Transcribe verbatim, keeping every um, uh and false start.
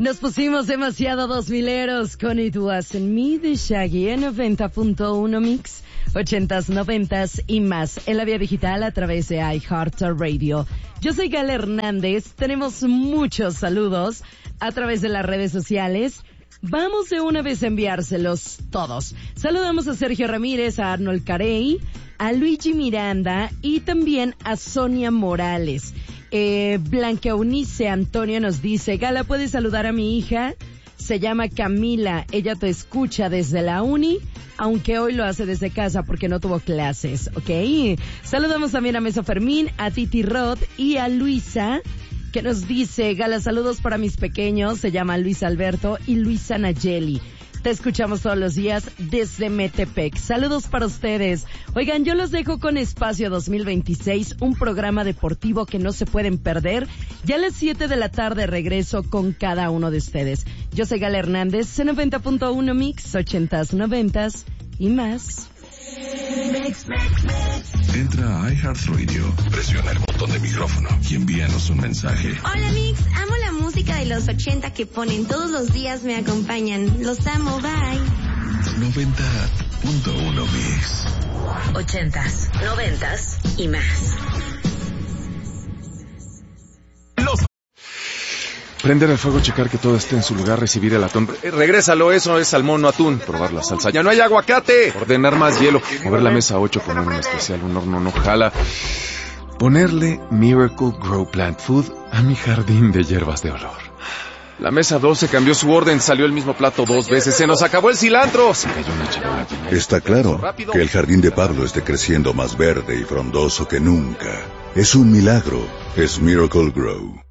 Nos pusimos demasiado dos mileros con It Wasn't Me de Shaggy en noventa punto uno Mix, ochentas, noventas y más en la vía digital a través de iHeartRadio. Yo soy Gala Hernández, tenemos muchos saludos a través de las redes sociales. Vamos de una vez a enviárselos todos. Saludamos a Sergio Ramírez, a Arnold Carey, a Luigi Miranda y también a Sonia Morales. Eh, Blanca Eunice Antonio nos dice, Gala, ¿puedes saludar a mi hija? Se llama Camila, ella te escucha desde la uni, aunque hoy lo hace desde casa porque no tuvo clases, ¿ok? Saludamos también a Meso Fermín, a Titi Rod y a Luisa, que nos dice, Gala, saludos para mis pequeños, se llama Luis Alberto y Luisa Nayeli. Te escuchamos todos los días desde Metepec. Saludos para ustedes. Oigan, yo los dejo con Espacio dos mil veintiséis, un programa deportivo que no se pueden perder. Ya a las siete de la tarde regreso con cada uno de ustedes. Yo soy Gala Hernández, noventa punto uno Mix, ochentas, noventas y más. Entra a iHeartRadio, presiona el botón de micrófono y envíanos un mensaje. Hola Mix, amo la música de los ochenta que ponen todos los días, me acompañan. Los amo, bye. noventa punto uno Mix. Ochentas, noventas y más. Los Prender el fuego, checar que todo esté en su lugar, recibir el atún. Eh, regrésalo, eso es salmón, no atún. Probar la salsa. ¡Ya no hay aguacate! Ordenar más hielo. Mover la mesa ocho, poner un especial, un horno no jala. Ponerle Miracle Grow Plant Food a mi jardín de hierbas de olor. La mesa doce cambió su orden, salió el mismo plato dos veces. ¡Se nos acabó el cilantro! Se cayó una charola llena. Está claro que el jardín de Pablo esté creciendo más verde y frondoso que nunca. Es un milagro. Es Miracle Grow.